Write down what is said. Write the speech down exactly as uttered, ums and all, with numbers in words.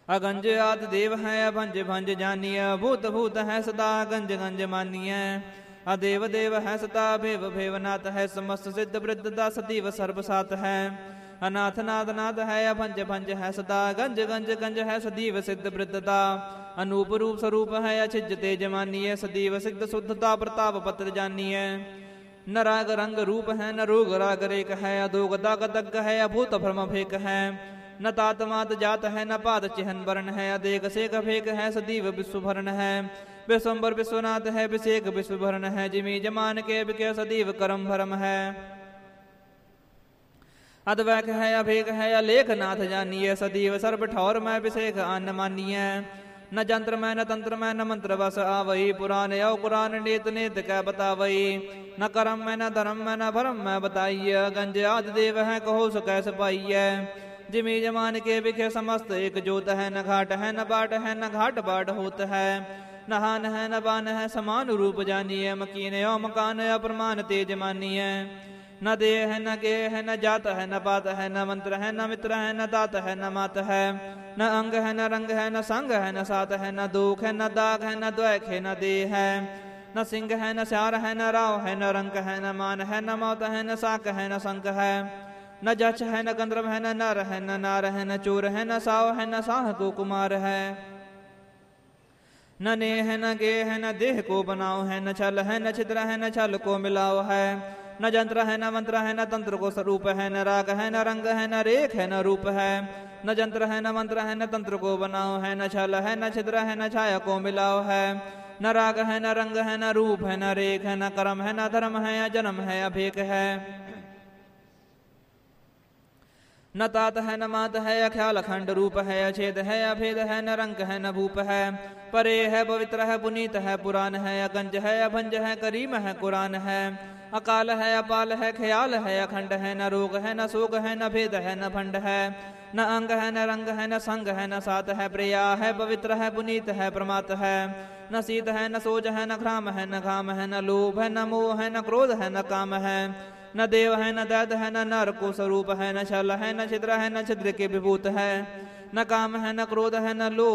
अगंज आदि देव है अभंज भंज जानिय, भूत भूत है सदा गंज गंज मानिय। अदेव देव है सदा भेव भेवनाथ है, समस्त सिद्ध वृद्धता सतीव सर्वसात है। अनाथ नाथ नाथ है अभंज भंज है सदा, गंज गंज गंज है सदीव सिद्ध वृद्धता। अनूप रूप स्वरूप है अछिज तेज मानिय, सदीव सिद्ध शुद्धता प्रताप पत्र जानिय। न राग रंग रूप है न रोग राग रेक है, अधोगता गदग है अभूत भ्रम फेक है। न तात मात जात है न पाद चिहन वर्ण है, अदेक सेक फेक है सदीव विश्वभरण है। विश्वम्बर विश्वनाथ है विषेक विश्वभरण है, जिमी जमान के विके सदीव करम भरम है। अद्वैक है अभेक है अलेख नाथ जानिय, सदीव सर्व ठौर में विषेक आन मानिय। न जंत्र में न तंत्र में न मंत्र बस आवई, पुराण यौ कुरान नेत नेत कै बतावई। न कर्म में न धर्म में न भरम में बताइय, गंज आदि देव है कहो सो कैसे पाइय। जिमी जमान के विखे समस्त एक जोत है, न घाट है न बाट है न घाट बाट होत है। न हान है न बान है समान रूप जानिय, मकीन यो मकान अप्रमाण तेज मानिय। न देह है न गे है न जात है न पात है, न मंत्र है न मित्र है न दात है न मात है। न अंग है न रंग है न संग है न सात है, न दुख है न दाग है न द्वैक है न देह है। न सिंह है न स्यार है न राव है न रंक है, न मान है न मौत है न साक है न संक है। न जच है न गंधर्व है न नर है न नार है, न चोर है न साव है न साह को कुमार है। न ने है न गे है न देह को बनाओ है, न छल है न छिद्र है न छल को मिलाओ है। न जंत्र है न मंत्र है न तंत्र को स्वरूप है, न राग है न रंग है न रेख है न रूप है। न जंत्र है न मंत्र है न तंत्र को बनाओ है, न छल है न छिद्र है न छाया को मिलाओ है। न राग है न रंग है न रूप है न रेख है, न कर्म है न धर्म है या जन्म है अभेक है। न तात है न मात है अख्याल अखंड रूप है, अछेद है अभेद है न रंग है न भूप है। परे है पवित्र है पुनीत है पुराण है, अगंज है अभंज है करीम है कुरान है। अकाल है अपाल है ख्याल है अखंड है, न रोग है न शोक है न भेद है न भंड है। न अंग है न रंग है न संग है न सात है, प्रिया है पवित्र है पुनीत है प्रमात है। न शीत है न सोज है न घ्राम है न घाम है, न लोभ है न मोह है न क्रोध है न काम है। न देव है न दैत है न नर को स्वरूप है, न छल है न छिद्र है न छिद्र के विभूत है। न काम है न क्रोध है न लोभ